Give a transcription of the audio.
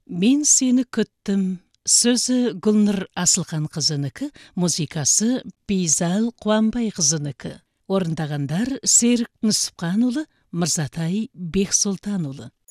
Мен сені күттім. Сөзі Гүлнұр Асылхан қызынікі, музыкасы Бейзал Қуанбай қызынікі. Орындағандар Серік Нүсіпқанұлы, Мырзатай Бексұлтанұлы.